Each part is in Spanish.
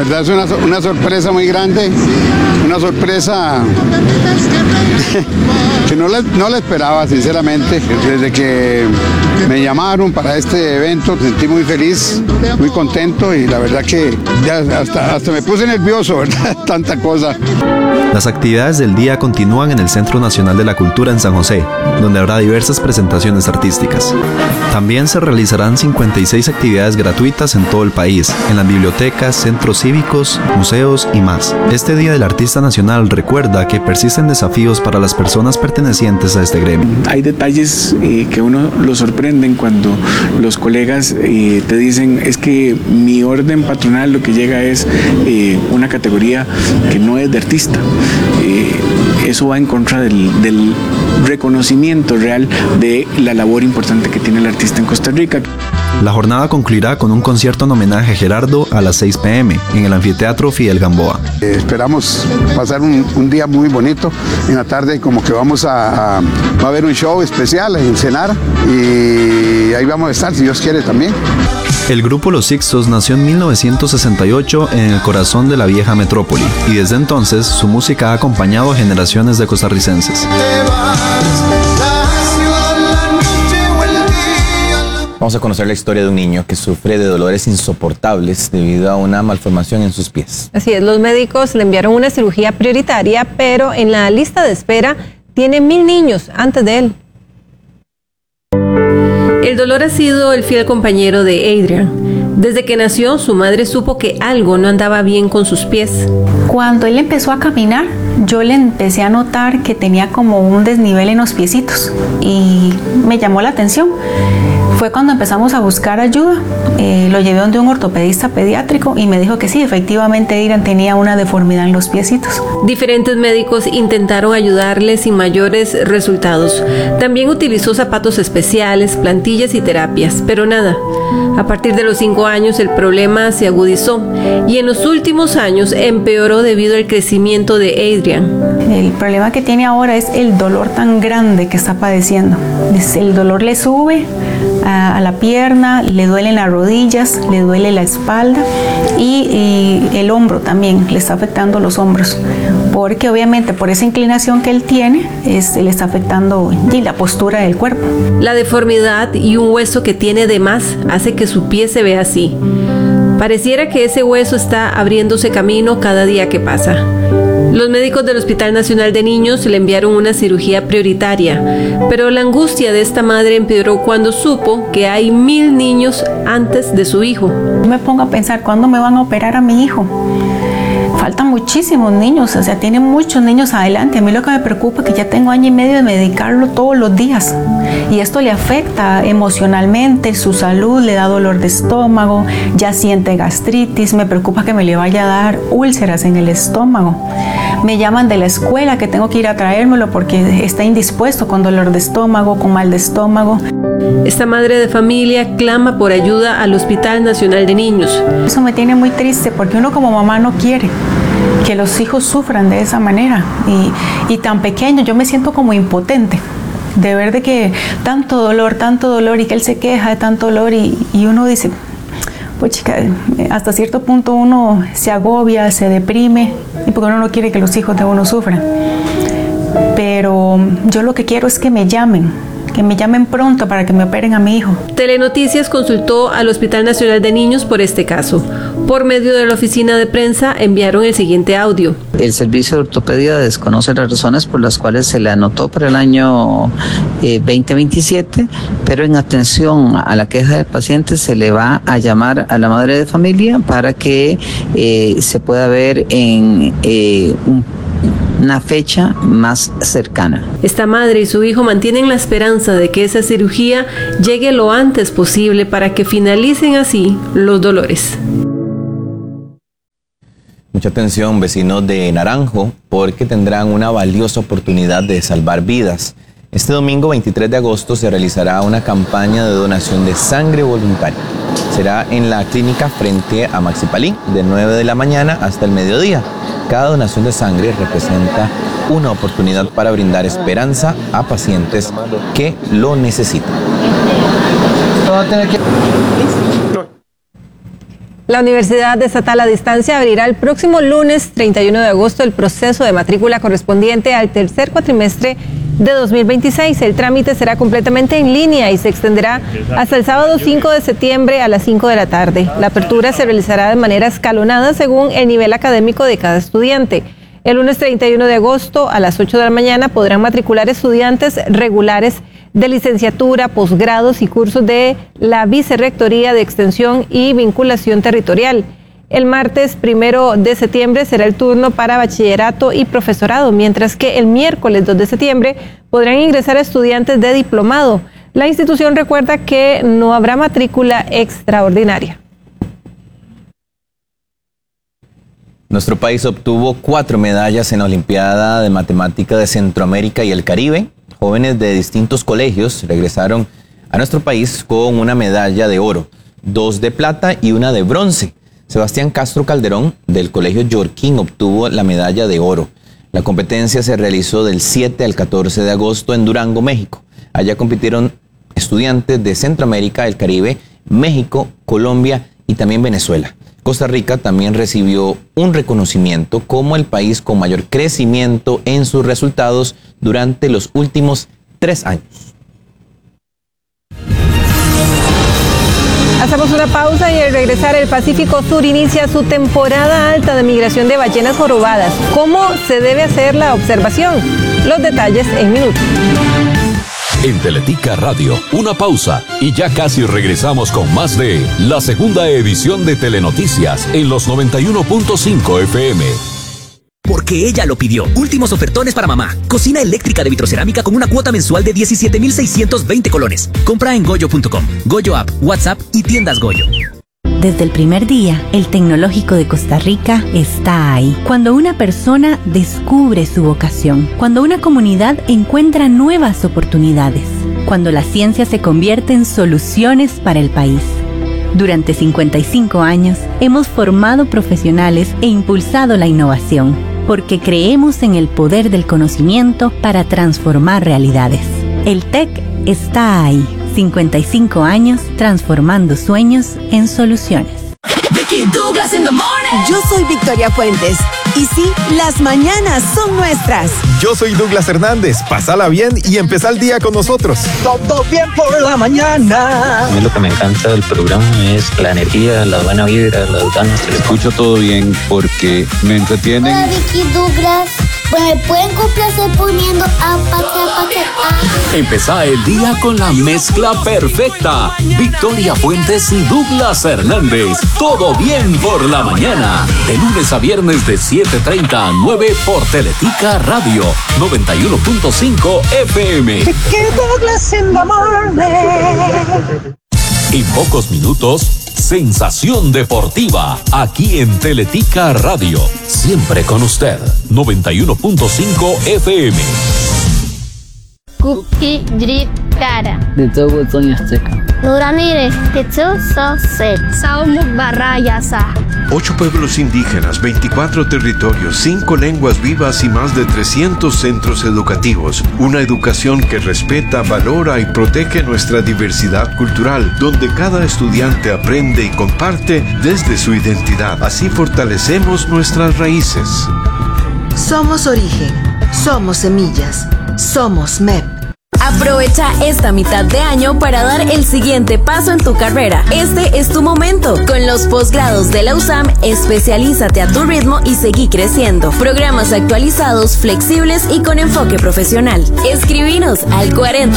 verdad es una sorpresa muy grande, una sorpresa que no la esperaba, sinceramente. Desde que me llamaron para este evento me sentí muy feliz, muy contento, y la verdad que ya hasta me puse nervioso, ¿verdad? Tanta cosa. Las actividades del día continúan en el Centro Nacional de la Cultura en San José, donde habrá diversas presentaciones artísticas. También se realizarán 56 actividades gratuitas en todo el país, en las bibliotecas, centros cívicos, museos y más. Este Día del Artista Nacional recuerda que persisten desafíos para las personas pertenecientes a este gremio. Hay detalles que uno lo sorprenden cuando los colegas te dicen: es que mi orden patronal lo que llega es una categoría que no es de artista. Eso va en contra del reconocimiento real de la labor importante que tiene el artista en Costa Rica. La jornada concluirá con un concierto en homenaje a Gerardo a las 6 p.m. en el Anfiteatro Fidel Gamboa. Esperamos pasar un día muy bonito. En la tarde como que va a haber un show especial en Cenar, y ahí vamos a estar, si Dios quiere, también. El grupo Los Sixtos nació en 1968 en el corazón de la vieja metrópoli, y desde entonces su música ha acompañado a generaciones de costarricenses. Vamos a conocer la historia de un niño que sufre de dolores insoportables debido a una malformación en sus pies. Así es, los médicos le enviaron una cirugía prioritaria, pero en la lista de espera tiene 1000 niños antes de él. El dolor ha sido el fiel compañero de Adrian. Desde que nació, su madre supo que algo no andaba bien con sus pies. Cuando él empezó a caminar, yo le empecé a notar que tenía como un desnivel en los piecitos y me llamó la atención. Fue cuando empezamos a buscar ayuda. Lo llevé donde un ortopedista pediátrico y me dijo que sí, efectivamente Adrian tenía una deformidad en los piecitos. Diferentes médicos intentaron ayudarle sin mayores resultados. También utilizó zapatos especiales, plantillas y terapias, pero nada. A partir de los 5 años el problema se agudizó y en los últimos años empeoró debido al crecimiento de Adrian. El problema que tiene ahora es el dolor tan grande que está padeciendo. El dolor le sube a la pierna, le duelen las rodillas, le duele la espalda y el hombro también, le está afectando los hombros, porque obviamente por esa inclinación que él tiene, le está afectando la postura del cuerpo. La deformidad y un hueso que tiene de más hace que su pie se vea así. Pareciera que ese hueso está abriéndose camino cada día que pasa. Los médicos del Hospital Nacional de Niños le enviaron una cirugía prioritaria, pero la angustia de esta madre empeoró cuando supo que hay 1000 niños antes de su hijo. Me pongo a pensar, ¿cuándo me van a operar a mi hijo? Faltan muchísimos niños, o sea, tienen muchos niños adelante. A mí lo que me preocupa es que ya tengo 1 año y medio de medicarlo todos los días y esto le afecta emocionalmente, su salud, le da dolor de estómago, ya siente gastritis, me preocupa que me le vaya a dar úlceras en el estómago. Me llaman de la escuela que tengo que ir a traérmelo porque está indispuesto, con dolor de estómago, con mal de estómago. Esta madre de familia clama por ayuda al Hospital Nacional de Niños. Eso me tiene muy triste porque uno como mamá no quiere que los hijos sufran de esa manera y tan pequeño. Yo me siento como impotente de ver de que tanto dolor y que él se queja de tanto dolor y uno dice, pues chica, hasta cierto punto uno se agobia, se deprime y porque uno no quiere que los hijos de uno sufran. Pero yo lo que quiero es que me llamen pronto para que me operen a mi hijo. Telenoticias consultó al Hospital Nacional de Niños por este caso. Por medio de la oficina de prensa enviaron el siguiente audio. El servicio de ortopedia desconoce las razones por las cuales se le anotó para el año 2027, pero en atención a la queja del paciente se le va a llamar a la madre de familia para que se pueda ver en una fecha más cercana. Esta madre y su hijo mantienen la esperanza de que esa cirugía llegue lo antes posible para que finalicen así los dolores. Mucha atención, vecinos de Naranjo, porque tendrán una valiosa oportunidad de salvar vidas. Este domingo 23 de agosto se realizará una campaña de donación de sangre voluntaria. Será en la clínica frente a Maxipalí, de 9 de la mañana hasta el mediodía. Cada donación de sangre representa una oportunidad para brindar esperanza a pacientes que lo necesitan. La Universidad Estatal a Distancia abrirá el próximo lunes 31 de agosto el proceso de matrícula correspondiente al tercer cuatrimestre de 2026. El trámite será completamente en línea y se extenderá hasta el sábado 5 de septiembre a las 5 de la tarde. La apertura se realizará de manera escalonada según el nivel académico de cada estudiante. El lunes 31 de agosto a las 8 de la mañana podrán matricular estudiantes regulares de licenciatura, posgrados y cursos de la Vicerrectoría de Extensión y Vinculación Territorial. El martes 1 de septiembre será el turno para bachillerato y profesorado, mientras que el miércoles 2 de septiembre podrán ingresar estudiantes de diplomado. La institución recuerda que no habrá matrícula extraordinaria. Nuestro país obtuvo 4 medallas en la Olimpiada de Matemática de Centroamérica y el Caribe. Jóvenes de distintos colegios regresaron a nuestro país con una medalla de oro, 2 de plata y 1 de bronce. Sebastián Castro Calderón, del Colegio Yorquín, obtuvo la medalla de oro. La competencia se realizó del 7 al 14 de agosto en Durango, México. Allá compitieron estudiantes de Centroamérica, el Caribe, México, Colombia y también Venezuela. Costa Rica también recibió un reconocimiento como el país con mayor crecimiento en sus resultados durante los últimos 3 años. Hacemos una pausa y al regresar el Pacífico Sur inicia su temporada alta de migración de ballenas jorobadas. ¿Cómo se debe hacer la observación? Los detalles en minutos. En Teletica Radio, una pausa y ya casi regresamos con más de la segunda edición de Telenoticias en los 91.5 FM. Porque ella lo pidió. Últimos ofertones para mamá. Cocina eléctrica de vitrocerámica con una cuota mensual de 17,620 colones. Compra en goyo.com, Goyo App, WhatsApp y tiendas Goyo. Desde el primer día, el Tecnológico de Costa Rica está ahí. Cuando una persona descubre su vocación, cuando una comunidad encuentra nuevas oportunidades, cuando la ciencia se convierte en soluciones para el país. Durante 55 años, hemos formado profesionales e impulsado la innovación, porque creemos en el poder del conocimiento para transformar realidades. El TEC está ahí. 55 años transformando sueños en soluciones. Yo soy Victoria Fuentes. Y sí, las mañanas son nuestras. Yo soy Douglas Hernández. Pásala bien y empezá el día con nosotros. Todo bien por la mañana. A mí lo que me encanta del programa es la energía, la buena vibra, las ganas. Escucho todo bien porque me entretienen. Hola, Vicky, Douglas. ¿Me pueden complacer poniendo Empezá el día con la mezcla perfecta. Victoria Fuentes y Douglas Hernández. Todo bien por la mañana. De lunes a viernes de 7:30 a 9 por Teletica Radio 91.5 FM. Douglas in the morning. En pocos minutos, Sensación Deportiva, aquí en Teletica Radio. Siempre con usted, 91.5 FM. Cookie Drip Cara. De todo Toño Azteca. Nuramire, Tetsu Sosek, Saumuk Barrayasa. 8 pueblos indígenas, 24 territorios, 5 lenguas vivas y más de 300 centros educativos. Una educación que respeta, valora y protege nuestra diversidad cultural, donde cada estudiante aprende y comparte desde su identidad. Así fortalecemos nuestras raíces. Somos origen, somos semillas, somos MEP. Aprovecha esta mitad de año para dar el siguiente paso en tu carrera. Este es tu momento. Con los posgrados de la USAM, especialízate a tu ritmo y seguí creciendo. Programas actualizados, flexibles y con enfoque profesional. Escribinos al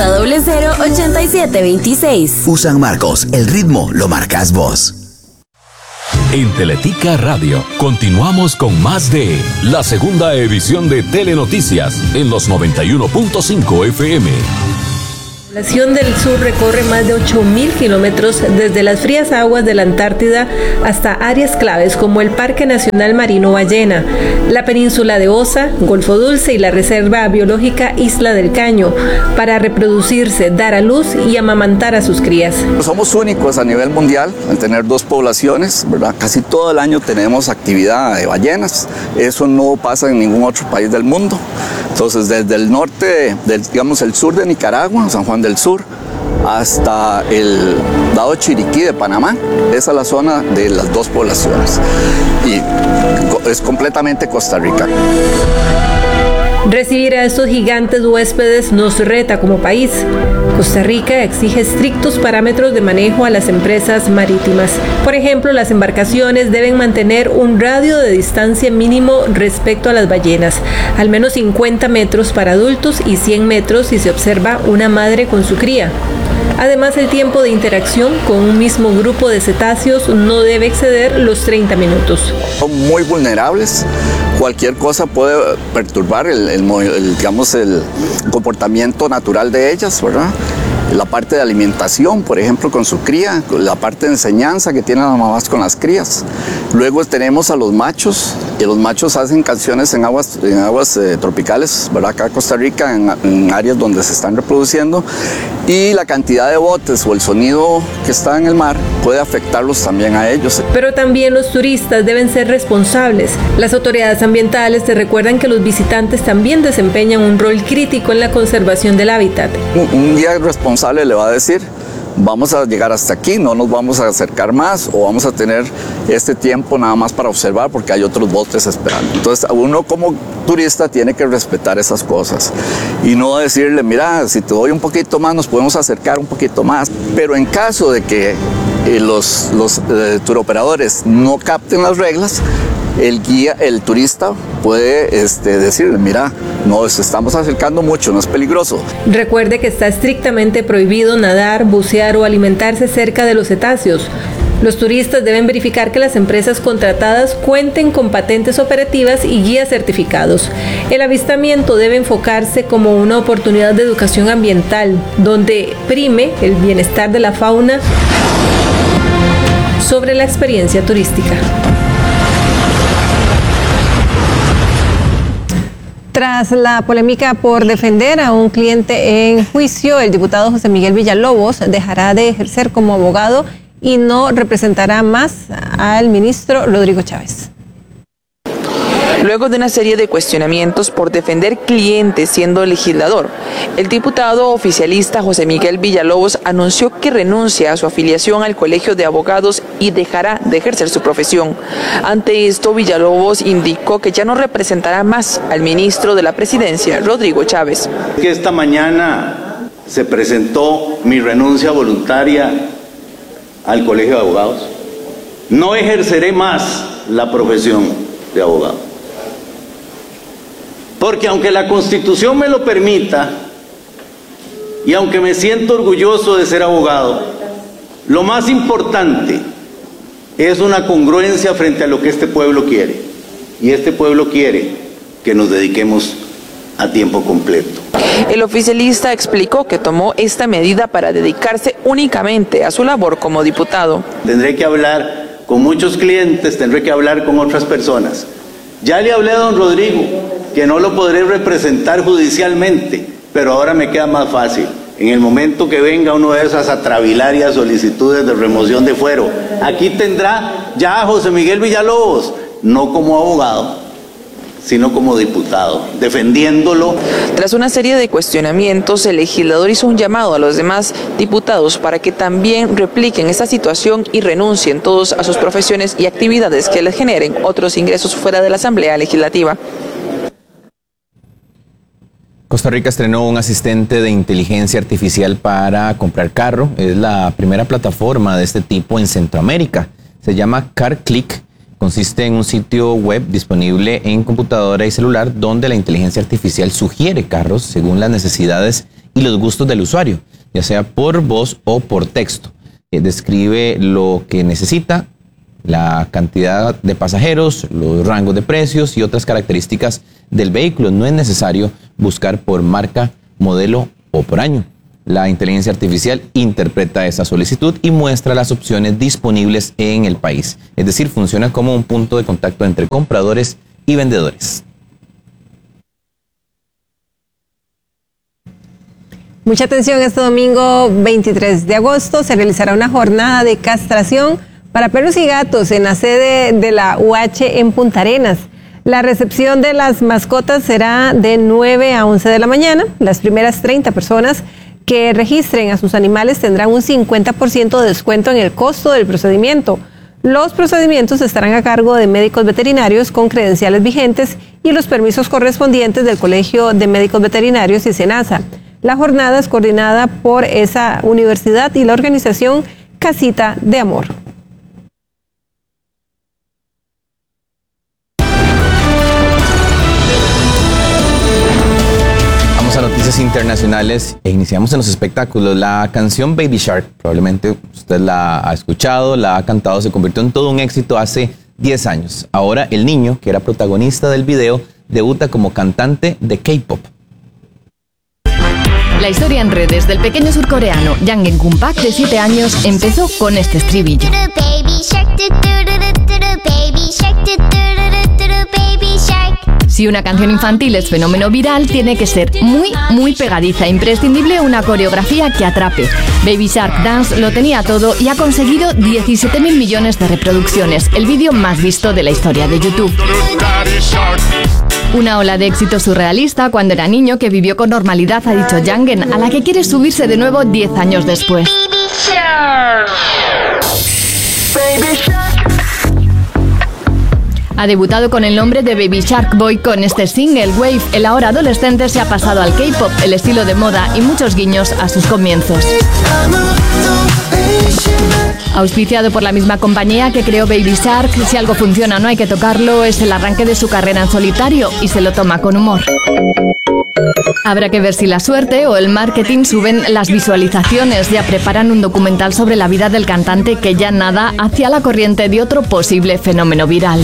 40008726. USAM Marcos, el ritmo lo marcas vos. En Teletica Radio, continuamos con más de la segunda edición de Telenoticias en los 91.5 FM. La población del sur recorre más de 8.000 kilómetros desde las frías aguas de la Antártida hasta áreas claves como el Parque Nacional Marino Ballena, la península de Osa, Golfo Dulce y la Reserva Biológica Isla del Caño, para reproducirse, dar a luz y amamantar a sus crías. Somos únicos a nivel mundial en tener 2 poblaciones, ¿verdad? Casi todo el año tenemos actividad de ballenas. Eso no pasa en ningún otro país del mundo. Entonces, desde el norte, digamos el sur de Nicaragua, San Juan del Sur, hasta el lado Chiriquí de Panamá. Esa es la zona de las dos poblaciones y es completamente Costa Rica. Recibir a estos gigantes huéspedes nos reta como país. Costa Rica exige estrictos parámetros de manejo a las empresas marítimas. Por ejemplo, las embarcaciones deben mantener un radio de distancia mínimo respecto a las ballenas, al menos 50 metros para adultos y 100 metros si se observa una madre con su cría. Además, el tiempo de interacción con un mismo grupo de cetáceos no debe exceder los 30 minutos. Son muy vulnerables. Cualquier cosa puede perturbar el comportamiento natural de ellas, ¿verdad? La parte de alimentación, por ejemplo, con su cría, la parte de enseñanza que tienen las mamás con las crías. Luego tenemos a los machos, y los machos hacen canciones en aguas tropicales, ¿verdad? Acá en Costa Rica, en áreas donde se están reproduciendo, y la cantidad de botes o el sonido que está en el mar puede afectarlos también a ellos. Pero también los turistas deben ser responsables. Las autoridades ambientales te recuerdan que los visitantes también desempeñan un rol crítico en la conservación del hábitat. Un guía responsable le va a decir: vamos a llegar hasta aquí, no nos vamos a acercar más, o vamos a tener este tiempo nada más para observar porque hay otros botes esperando. Entonces uno como turista tiene que respetar esas cosas y no decirle: mira, si te doy un poquito más nos podemos acercar un poquito más. Pero en caso de que los turoperadores no capten las reglas, el turista puede decirle: mira, nos estamos acercando mucho, no es peligroso. Recuerde que está estrictamente prohibido nadar, bucear o alimentarse cerca de los cetáceos. Los turistas deben verificar que las empresas contratadas cuenten con patentes operativas y guías certificados. El avistamiento debe enfocarse como una oportunidad de educación ambiental, donde prime el bienestar de la fauna sobre la experiencia turística. Tras la polémica por defender a un cliente en juicio, el diputado José Miguel Villalobos dejará de ejercer como abogado y no representará más al ministro Rodrigo Chávez. Luego de una serie de cuestionamientos por defender clientes siendo legislador, el diputado oficialista José Miguel Villalobos anunció que renuncia a su afiliación al Colegio de Abogados y dejará de ejercer su profesión. Ante esto, Villalobos indicó que ya no representará más al ministro de la Presidencia, Rodrigo Chávez. Que esta mañana se presentó mi renuncia voluntaria al Colegio de Abogados. No ejerceré más la profesión de abogado. Porque aunque la Constitución me lo permita y aunque me siento orgulloso de ser abogado, lo más importante es una congruencia frente a lo que este pueblo quiere. Y este pueblo quiere que nos dediquemos a tiempo completo. El oficialista explicó que tomó esta medida para dedicarse únicamente a su labor como diputado. Tendré que hablar con muchos clientes, tendré que hablar con otras personas. Ya le hablé a don Rodrigo que no lo podré representar judicialmente, pero ahora me queda más fácil. En el momento que venga uno de esas atrabilarias solicitudes de remoción de fuero, aquí tendrá ya a José Miguel Villalobos, no como abogado, sino como diputado, defendiéndolo. Tras una serie de cuestionamientos, el legislador hizo un llamado a los demás diputados para que también repliquen esta situación y renuncien todos a sus profesiones y actividades que les generen otros ingresos fuera de la Asamblea Legislativa. Costa Rica estrenó un asistente de inteligencia artificial para comprar carro. Es la primera plataforma de este tipo en Centroamérica. Se llama CarClick. Consiste en un sitio web disponible en computadora y celular donde la inteligencia artificial sugiere carros según las necesidades y los gustos del usuario, ya sea por voz o por texto. Describe lo que necesita, la cantidad de pasajeros, los rangos de precios y otras características del vehículo. No es necesario buscar por marca, modelo o por año. La inteligencia artificial interpreta esa solicitud y muestra las opciones disponibles en el país. Es decir, funciona como un punto de contacto entre compradores y vendedores. Mucha atención, este domingo 23 de agosto se realizará una jornada de castración para perros y gatos en la sede de la UH en Punta Arenas. La recepción de las mascotas será de 9 a 11 de la mañana. Las primeras 30 personas que registren a sus animales tendrán un 50% de descuento en el costo del procedimiento. Los procedimientos estarán a cargo de médicos veterinarios con credenciales vigentes y los permisos correspondientes del Colegio de Médicos Veterinarios y SENASA. La jornada es coordinada por esa universidad y la organización Casita de Amor. Noticias internacionales e iniciamos en los espectáculos. La canción Baby Shark, probablemente usted la ha escuchado, la ha cantado, se convirtió en todo un éxito hace 10 años. Ahora el niño, que era protagonista del video, debuta como cantante de K-pop. La historia en redes del pequeño surcoreano Jang Eun-pak, de 7 años, empezó con este estribillo. Si una canción infantil es fenómeno viral, tiene que ser muy pegadiza, imprescindible una coreografía que atrape. Baby Shark Dance lo tenía todo y ha conseguido 17.000 millones de reproducciones, el vídeo más visto de la historia de YouTube. Una ola de éxito surrealista cuando era niño que vivió con normalidad, ha dicho Jangen, a la que quiere subirse de nuevo 10 años después. Ha debutado con el nombre de Baby Shark Boy con este single, Wave. El ahora adolescente se ha pasado al K-pop, el estilo de moda y muchos guiños a sus comienzos. Auspiciado por la misma compañía que creó Baby Shark, si algo funciona no hay que tocarlo, es el arranque de su carrera en solitario y se lo toma con humor. Habrá que ver si la suerte o el marketing suben las visualizaciones. Ya preparan un documental sobre la vida del cantante que ya nada hacia la corriente de otro posible fenómeno viral.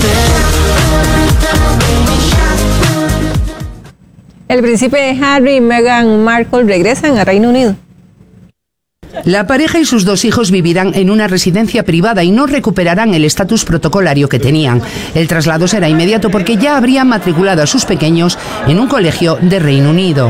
El príncipe Harry y Meghan Markle regresan a Reino Unido. La pareja y sus 2 hijos vivirán en una residencia privada y no recuperarán el estatus protocolario que tenían. El traslado será inmediato porque ya habrían matriculado a sus pequeños en un colegio de Reino Unido.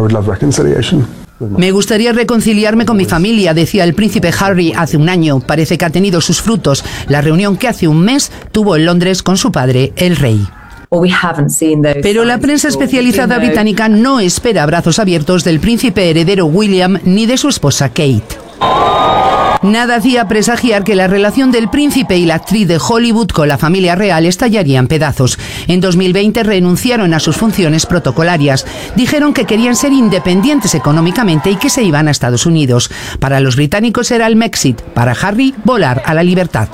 Me gustaría reconciliarme con mi familia, decía el príncipe Harry hace un año. Parece que ha tenido sus frutos. La reunión que hace un mes tuvo en Londres con su padre, el rey. Pero la prensa especializada británica no espera abrazos abiertos del príncipe heredero William ni de su esposa Kate. Nada hacía presagiar que la relación del príncipe y la actriz de Hollywood con la familia real estallaría en pedazos. En 2020 renunciaron a sus funciones protocolarias. Dijeron que querían ser independientes económicamente y que se iban a Estados Unidos. Para los británicos era el Mexit, para Harry volar a la libertad.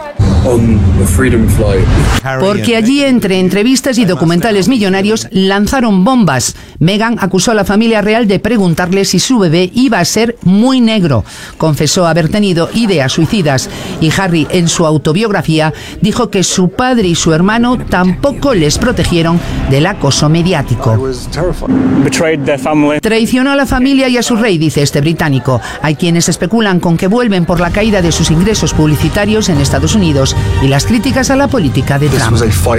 Porque allí, entre entrevistas y documentales millonarios, lanzaron bombas. Meghan acusó a la familia real de preguntarle si su bebé iba a ser muy negro. Confesó haber tenido ideas suicidas. Y Harry, en su autobiografía, dijo que su padre y su hermano tampoco les protegieron del acoso mediático. Traicionó a la familia y a su rey, dice este británico. Hay quienes especulan con que vuelven por la caída de sus ingresos publicitarios en Estados Unidos y las críticas a la política de Trump.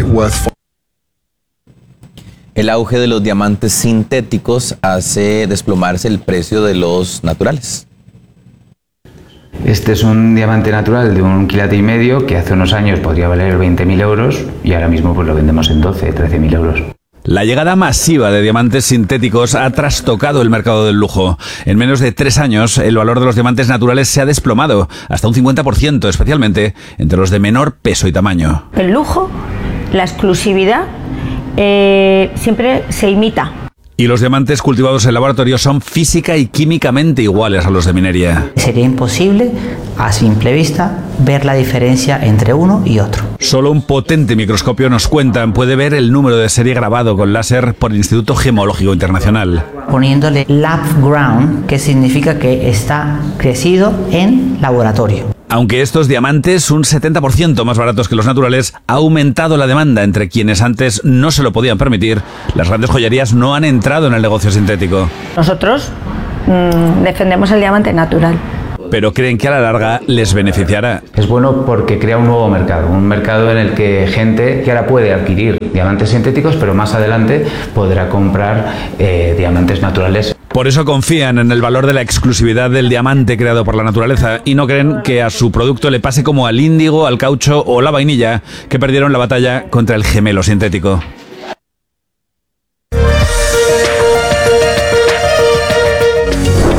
El auge de los diamantes sintéticos hace desplomarse el precio de los naturales. Este es un diamante natural de 1,5 kilos que hace unos años podría valer 20.000 euros y ahora mismo pues lo vendemos en 13.000 euros. La llegada masiva de diamantes sintéticos ha trastocado el mercado del lujo. En menos de 3 años, el valor de los diamantes naturales se ha desplomado hasta un 50%, especialmente entre los de menor peso y tamaño. El lujo, la exclusividad, siempre se imita. Y los diamantes cultivados en laboratorio son física y químicamente iguales a los de minería. Sería imposible, a simple vista, ver la diferencia entre uno y otro. Solo un potente microscopio, nos cuentan, puede ver el número de serie grabado con láser por el Instituto Gemológico Internacional. Poniéndole lab ground, que significa que está crecido en laboratorio. Aunque estos diamantes, un 70% más baratos que los naturales, ha aumentado la demanda entre quienes antes no se lo podían permitir. Las grandes joyerías no han entrado en el negocio sintético. Nosotros defendemos el diamante natural. Pero creen que a la larga les beneficiará. Es bueno porque crea un nuevo mercado, un mercado en el que gente que ahora puede adquirir diamantes sintéticos, pero más adelante podrá comprar diamantes naturales. Por eso confían en el valor de la exclusividad del diamante creado por la naturaleza y no creen que a su producto le pase como al índigo, al caucho o la vainilla, que perdieron la batalla contra el gemelo sintético.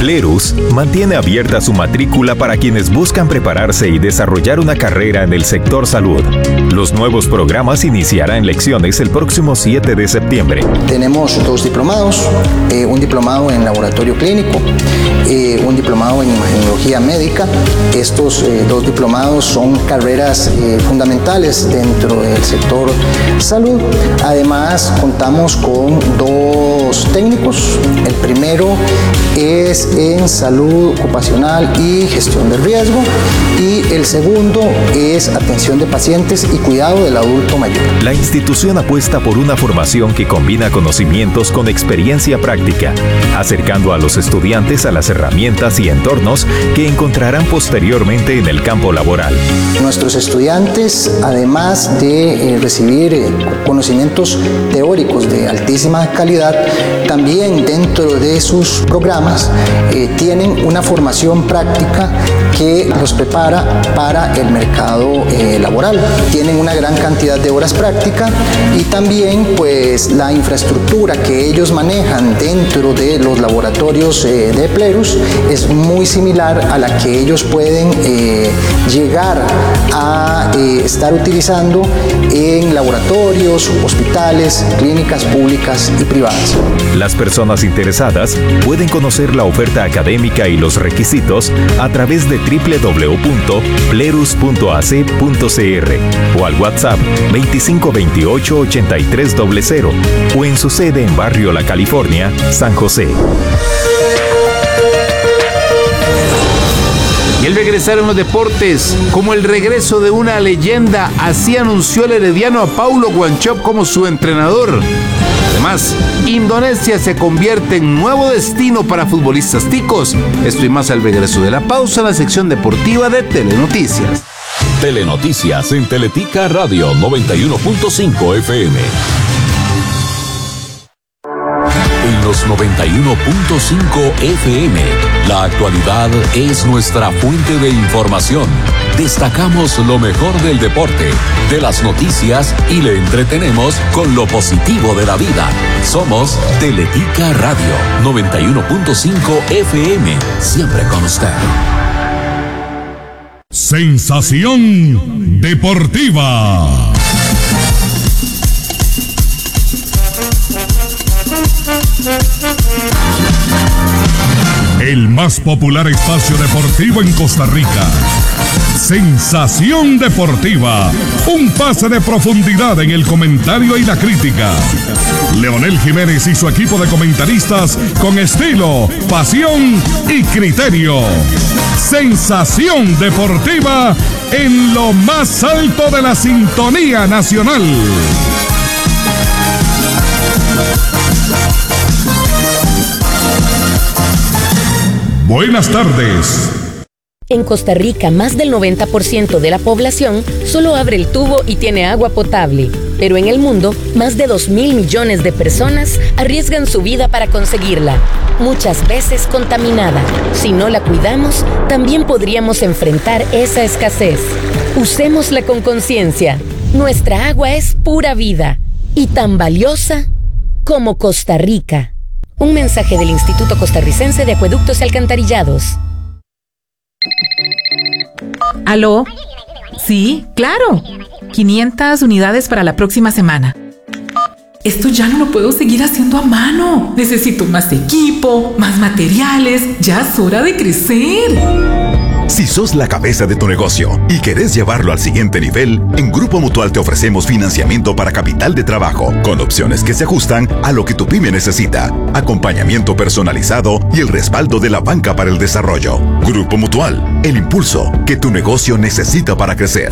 Plerus mantiene abierta su matrícula para quienes buscan prepararse y desarrollar una carrera en el sector salud. Los nuevos programas iniciarán lecciones el próximo 7 de septiembre. Tenemos 2 diplomados, un diplomado en laboratorio clínico, un diplomado en imagenología médica. Estos 2 diplomados son carreras fundamentales dentro del sector salud. Además, contamos con 2 técnicos. El primero es en salud ocupacional y gestión del riesgo, y el segundo es atención de pacientes y cuidado del adulto mayor. La institución apuesta por una formación que combina conocimientos con experiencia práctica, acercando a los estudiantes a las herramientas y entornos que encontrarán posteriormente en el campo laboral. Nuestros estudiantes, además de recibir conocimientos teóricos de altísima calidad, también dentro de sus programas tienen una formación práctica que los prepara para el mercado laboral. Tienen una gran cantidad de horas prácticas y también pues la infraestructura que ellos manejan dentro de los laboratorios de Plerus es muy similar a la que ellos pueden llegar a estar utilizando en laboratorios, hospitales, clínicas públicas y privadas. Las personas interesadas pueden conocer la oferta académica y los requisitos a través de www.plerus.ac.cr o al WhatsApp 2528-8300 o en su sede en Barrio La California, San José. Y el regresar en los deportes, como el regreso de una leyenda, así anunció el herediano a Paulo Guanchope como su entrenador. Además, Indonesia se convierte en nuevo destino para futbolistas ticos. Esto y más al regreso de la pausa en la sección deportiva de Telenoticias. Telenoticias en Teletica Radio 91.5 FM. En los 91.5 FM, la actualidad es nuestra fuente de información. Destacamos lo mejor del deporte, de las noticias y le entretenemos con lo positivo de la vida. Somos Teletica Radio 91.5 FM, siempre con usted. Sensación deportiva. El más popular espacio deportivo en Costa Rica. Sensación deportiva. Un pase de profundidad en el comentario y la crítica. Leonel Jiménez y su equipo de comentaristas con estilo, pasión y criterio. Sensación deportiva en lo más alto de la sintonía nacional. Buenas tardes. En Costa Rica, más del 90% de la población solo abre el tubo y tiene agua potable. Pero en el mundo, más de 2.000 millones de personas arriesgan su vida para conseguirla, muchas veces contaminada. Si no la cuidamos, también podríamos enfrentar esa escasez. Usémosla con conciencia. Nuestra agua es pura vida y tan valiosa como Costa Rica. Un mensaje del Instituto Costarricense de Acueductos y Alcantarillados. ¿Aló? Sí, claro. 500 unidades para la próxima semana. Esto ya no lo puedo seguir haciendo a mano. Necesito más equipo, más materiales. Ya es hora de crecer. Si sos la cabeza de tu negocio y querés llevarlo al siguiente nivel, en Grupo Mutual te ofrecemos financiamiento para capital de trabajo, con opciones que se ajustan a lo que tu pyme necesita, acompañamiento personalizado y el respaldo de la banca para el desarrollo. Grupo Mutual, el impulso que tu negocio necesita para crecer.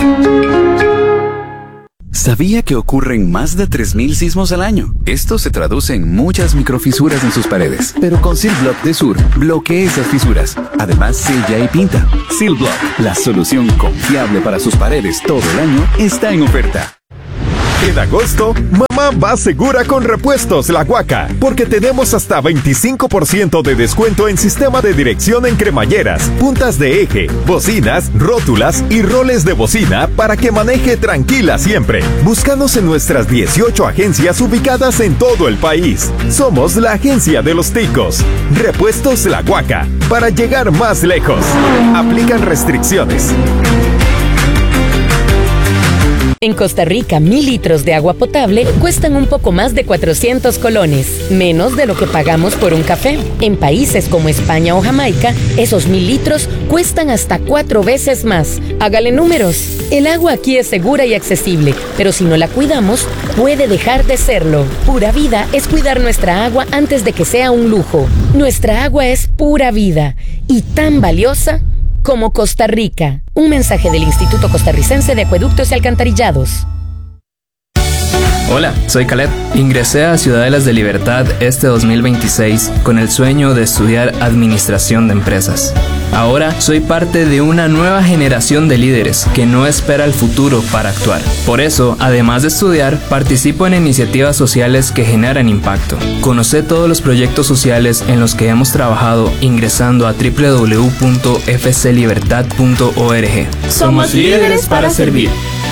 ¿Sabía que ocurren más de 3.000 sismos al año? Esto se traduce en muchas microfisuras en sus paredes. Pero con Silblock de Sur, bloquea esas fisuras. Además, sella y pinta. Silblock, la solución confiable para sus paredes todo el año, está en oferta. En agosto, mamá va segura con Repuestos La Huaca, porque tenemos hasta 25% de descuento en sistema de dirección en cremalleras, puntas de eje, bocinas, rótulas y roles de bocina para que maneje tranquila siempre. Búscanos en nuestras 18 agencias ubicadas en todo el país. Somos la agencia de los ticos. Repuestos La Huaca, para llegar más lejos. Aplican restricciones. En Costa Rica, 1,000 litros de agua potable cuestan un poco más de 400 colones, menos de lo que pagamos por un café. En países como España o Jamaica, esos 1,000 litros cuestan hasta 4 veces más. Hágale números. El agua aquí es segura y accesible, pero si no la cuidamos, puede dejar de serlo. Pura Vida es cuidar nuestra agua antes de que sea un lujo. Nuestra agua es pura vida y tan valiosa como Costa Rica. Un mensaje del Instituto Costarricense de Acueductos y Alcantarillados. Hola, soy Caleb. Ingresé a Ciudadelas de Libertad este 2026 con el sueño de estudiar Administración de Empresas. Ahora soy parte de una nueva generación de líderes que no espera el futuro para actuar. Por eso, además de estudiar, participo en iniciativas sociales que generan impacto. Conoce todos los proyectos sociales en los que hemos trabajado ingresando a www.fclibertad.org. Somos líderes para servir.